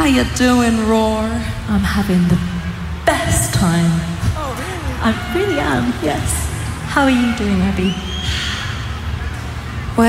How you doing, Roar? I'm having the best time. Oh, really? I really am, yes. How are you doing, Abby?